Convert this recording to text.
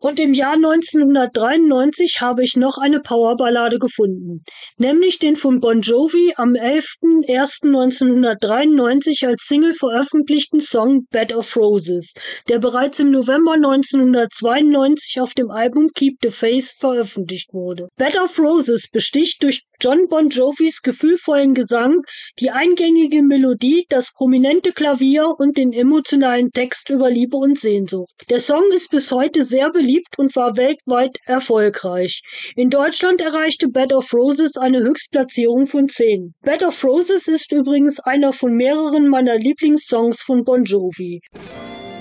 Und im Jahr 1993 habe ich noch eine Powerballade gefunden, nämlich den von Bon Jovi am 11.01.1993 als Single veröffentlichten Song Bed of Roses, der bereits im November 1992 auf dem Album Keep the Faith veröffentlicht wurde. Bed of Roses besticht durch Jon Bon Jovis gefühlvollen Gesang, die eingängige Melodie, das prominente Klavier und den emotionalen Text über Liebe und Sehnsucht. Der Song ist bis heute sehr beliebt und war weltweit erfolgreich. In Deutschland erreichte Bed of Roses eine Höchstplatzierung von 10. Bed of Roses ist übrigens einer von mehreren meiner Lieblingssongs von Bon Jovi.